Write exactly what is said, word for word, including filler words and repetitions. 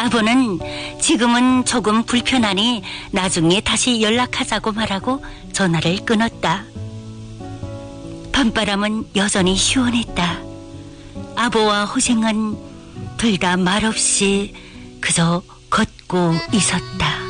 아버는 지금은 조금 불편하니 나중에 다시 연락하자고 말하고 전화를 끊었다. 밤바람은 여전히 시원했다. 아버와 호생은 둘 다 말없이 그저 걷고 있었다.